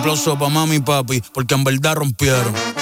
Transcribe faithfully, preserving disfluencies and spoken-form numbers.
aplauso pa' mami y papi, porque en verdad rompieron.